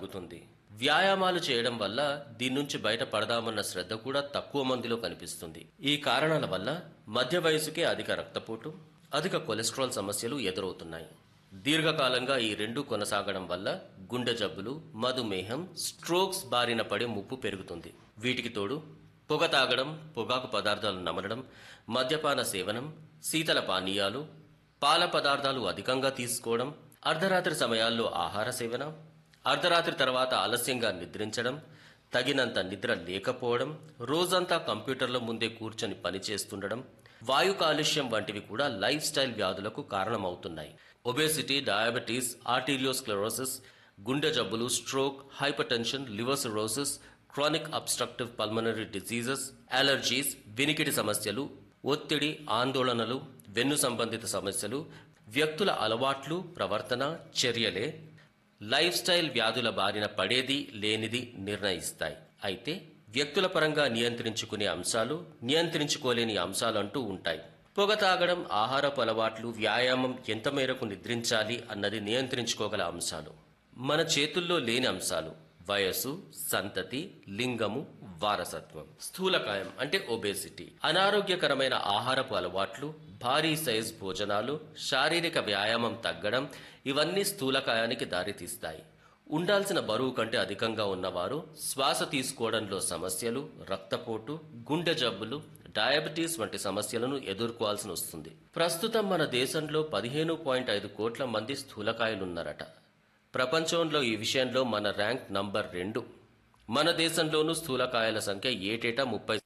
తగ్గుతుంది. వ్యాయామాలు చేయడం వల్ల దీని నుంచి బయటపడదామన్న శ్రద్ధ కూడా తక్కువ మందిలో కనిపిస్తుంది. ఈ కారణాల వల్ల మధ్య వయసుకే అధిక రక్తపోటు, అధిక కొలెస్ట్రాల్ సమస్యలు ఎదురవుతున్నాయి. దీర్ఘకాలంగా ఈ రెండు కొనసాగడం వల్ల గుండె జబ్బులు, మధుమేహం, స్ట్రోక్స్ బారిన పడే ముప్పు పెరుగుతుంది. వీటికి తోడు పొగ తాగడం, పొగాకు పదార్థాలు నమలడం, మద్యపాన సేవనం, శీతల పానీయాలు, పాల పదార్థాలు అధికంగా తీసుకోవడం, అర్ధరాత్రి సమయాల్లో ఆహార సేవన, అర్ధరాత్రి తర్వాత ఆలస్యంగా నిద్రించడం, తగినంత నిద్ర లేకపోవడం, రోజంతా కంప్యూటర్ల ముందే కూర్చొని పనిచేస్తుండడం, వాయు కాలుష్యం వంటివి కూడా లైఫ్ స్టైల్ వ్యాధులకు కారణమవుతున్నాయి. ఒబేసిటీ, డయాబెటీస్, ఆర్టీరియోస్క్లెరోసిస్, గుండె జబ్బులు, stroke, hyper tension, liver cirrhosis, chronic obstructive pulmonary diseases, allergies, వినికిడి సమస్యలు, ఒత్తిడి, ఆందోళనలు, వెన్ను సంబంధిత సమస్యలు, వ్యక్తుల అలవాట్లు, ప్రవర్తన, చర్యలే లైఫ్ స్టైల్ వ్యాధుల బారిన పడేది లేనిది నిర్ణయిస్తాయి. అయితే వ్యక్తుల పరంగా నియంత్రించుకునే అంశాలు, నియంత్రించుకోలేని అంశాలంటూ ఉంటాయి. పొగ తాగడం, ఆహారపు అలవాట్లు, వ్యాయామం, ఎంత మేరకు నిద్రించాలి అన్నది నియంత్రించుకోగల అంశాలు. మన చేతుల్లో లేని అంశాలు వయస్సు, సంతతి, లింగము, వారసత్వం. స్థూలకాయం అంటే ఒబేసిటీ, అనారోగ్యకరమైన ఆహారపు అలవాట్లు, భారీ సైజ్ భోజనాలు, శారీరక వ్యాయామం తగ్గడం ఇవన్నీ స్థూలకాయానికి దారితీస్తాయి. ఉండాల్సిన బరువు కంటే అధికంగా ఉన్నవారు శ్వాస తీసుకోవడంలో సమస్యలు, రక్తపోటు, గుండె జబ్బులు, డయాబెటీస్ వంటి సమస్యలను ఎదుర్కోవాల్సి వస్తుంది. ప్రస్తుతం మన దేశంలో 15.5 కోట్ల మంది స్థూలకాయులున్నారట. ప్రపంచంలో ఈ విషయంలో మన ర్యాంక్ నంబర్ 2. మన దేశంలోనూ స్థూలకాయాల సంఖ్య ఏటేటా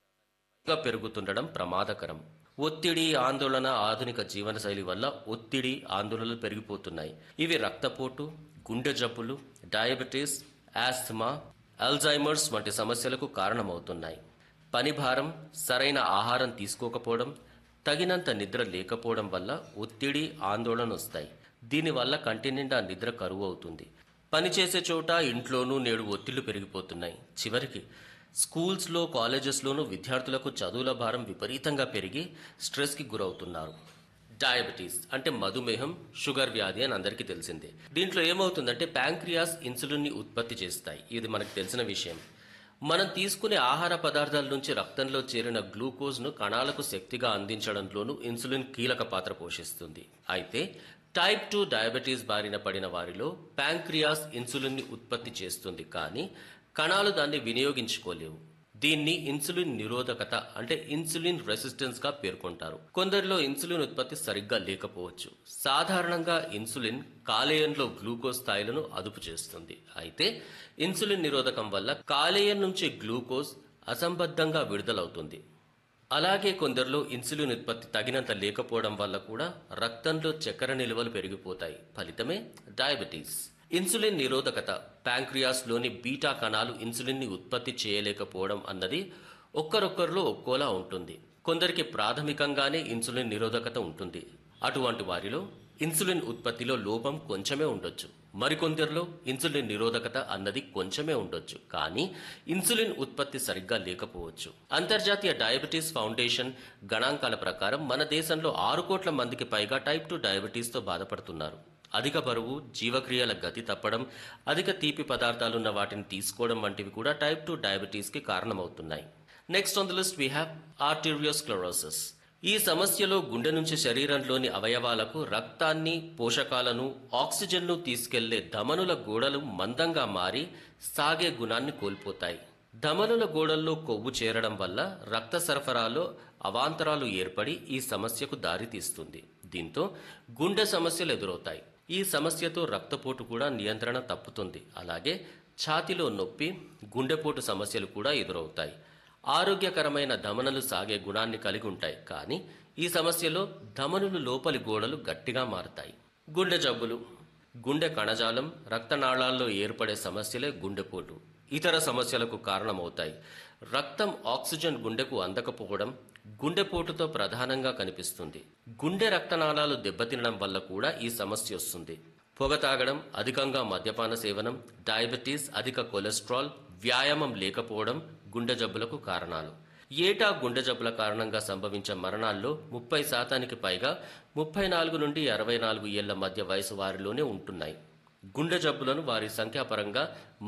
30% పెరుగుతుండడం ప్రమాదకరం. ఒత్తిడి, ఆందోళన, ఆధునిక జీవనశైలి వల్ల ఒత్తిడి, ఆందోళనలు పెరిగిపోతున్నాయి. ఇవి రక్తపోటు, గుండె జబ్బులు, డయాబెటీస్, ఆస్థమా, అల్జైమర్స్ వంటి సమస్యలకు కారణమవుతున్నాయి. పని భారం, సరైన ఆహారం తీసుకోకపోవడం, తగినంత నిద్ర లేకపోవడం వల్ల ఒత్తిడి, ఆందోళన వస్తాయి. దీనివల్ల కంటి నిండా నిద్ర కరువు అవుతుంది. పనిచేసే చోట, ఇంట్లోనూ నేడు ఒత్తిళ్లు పెరిగిపోతున్నాయి. చివరికి స్కూల్స్లో, కాలేజెస్లోనూ విద్యార్థులకు చదువుల భారం విపరీతంగా పెరిగి స్ట్రెస్కి గురవుతున్నారు. డయాబెటీస్ అంటే మధుమేహం, షుగర్ వ్యాధి అని అందరికీ తెలిసిందే. దీంట్లో ఏమవుతుందంటే ప్యాంక్రియాస్ ఇన్సులిన్ని ఉత్పత్తి చేస్తాయి. ఇది మనకు తెలిసిన విషయం. మనం తీసుకునే ఆహార పదార్థాల నుంచి రక్తంలో చేరిన గ్లూకోజ్ను కణాలకు శక్తిగా అందించడంలోనూ ఇన్సులిన్ కీలక పాత్ర పోషిస్తుంది. అయితే టైప్ 2 డయాబెటీస్ బారిన పడిన వారిలో ప్యాంక్రియాస్ ఇన్సులిన్ని ఉత్పత్తి చేస్తుంది, కానీ కణాలు దాన్ని వినియోగించుకోలేవు. దీన్ని ఇన్సులిన్ నిరోధకత అంటే ఇన్సులిన్ రెసిస్టెన్స్ గా పేర్కొంటారు. కొందరిలో ఇన్సులిన్ ఉత్పత్తి సరిగ్గా లేకపోవచ్చు. సాధారణంగా ఇన్సులిన్ కాలేయంలో గ్లూకోజ్ స్థాయిలను అదుపు చేస్తుంది. అయితే ఇన్సులిన్ నిరోధకం వల్ల కాలేయం నుంచి గ్లూకోజ్ అసంబద్ధంగా విడుదలవుతుంది. అలాగే కొందరిలో ఇన్సులిన్ ఉత్పత్తి తగినంత లేకపోవడం వల్ల కూడా రక్తంలో చక్కెర నిల్వలు పెరిగిపోతాయి. ఫలితమే డయాబెటీస్. ఇన్సులిన్ నిరోధకత, ప్యాంక్రియాస్లోని బీటా కణాలు ఇన్సులిన్ని ఉత్పత్తి చేయలేకపోవడం అన్నది ఒక్కరొక్కరిలో ఒక్కోలా ఉంటుంది. కొందరికి ప్రాథమికంగానే ఇన్సులిన్ నిరోధకత ఉంటుంది. అటువంటి వారిలో ఇన్సులిన్ ఉత్పత్తిలో లోపం కొంచెమే ఉండొచ్చు. మరికొందరిలో ఇన్సులిన్ నిరోధకత అన్నది కొంచెమే ఉండొచ్చు, కానీ ఇన్సులిన్ ఉత్పత్తి సరిగ్గా లేకపోవచ్చు. అంతర్జాతీయ డయాబెటీస్ ఫౌండేషన్ గణాంకాల ప్రకారం మన దేశంలో 6 కోట్ల మందికి పైగా టైప్ 2 డయాబెటీస్తో బాధపడుతున్నారు. అధిక బరువు, జీవక్రియల గతి తప్పడం, అధిక తీపి పదార్థాలున్న వాటిని తీసుకోవడం వంటివి కూడా టైప్ 2 డయాబెటీస్కి కారణమవుతున్నాయి. Next on the list we have arteriosclerosis. ఈ సమస్యలో గుండె నుంచి శరీరంలోని అవయవాలకు రక్తాన్ని, పోషకాలను, ఆక్సిజన్ను తీసుకెళ్లే ధమనుల గోడలు మందంగా మారి సాగే గుణాన్ని కోల్పోతాయి. ధమనుల గోడల్లో కొవ్వు చేరడం వల్ల రక్త సరఫరాలో అవాంతరాలు ఏర్పడి ఈ సమస్యకు దారితీస్తుంది. దీంతో గుండె సమస్యలు ఎదురవుతాయి. ఈ సమస్యతో రక్తపోటు కూడా నియంత్రణ తప్పుతుంది. అలాగే ఛాతీలో నొప్పి, గుండెపోటు సమస్యలు కూడా ఎదురవుతాయి. ఆరోగ్యకరమైన ధమనులు సాగే గుణాన్ని కలిగి ఉంటాయి, కానీ ఈ సమస్యలో ధమనులు లోపలి గోడలు గట్టిగా మారతాయి. గుండె జబ్బులు, గుండె కణజాలం, రక్తనాళాల్లో ఏర్పడే సమస్యలే గుండెపోటు, ఇతర సమస్యలకు కారణమవుతాయి. రక్తం, ఆక్సిజన్ గుండెకు అందకపోవడం గుండెపోటుతో ప్రధానంగా కనిపిస్తుంది. గుండె రక్తనాళాలు దెబ్బతినడం వల్ల కూడా ఈ సమస్య వస్తుంది. పొగ తాగడం, అధికంగా మద్యపాన సేవనం, డయాబెటీస్, అధిక కొలెస్ట్రాల్, వ్యాయామం లేకపోవడం గుండె జబ్బులకు కారణాలు. ఏటా గుండె జబ్బుల కారణంగా సంభవించే మరణాల్లో 30% పైగా 34 నుండి 64 ఏళ్ల మధ్య వయసు వారిలోనే ఉంటున్నాయి. గుండె జబ్బులను వారి సంఖ్యాపరంగా